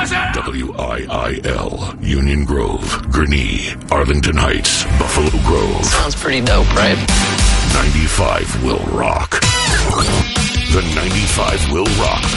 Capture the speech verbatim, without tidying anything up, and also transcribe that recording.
W I I L, Union Grove, Gurnee, Arlington Heights, Buffalo Grove. Sounds pretty dope, right? ninety-five will rock. The ninety-five will rock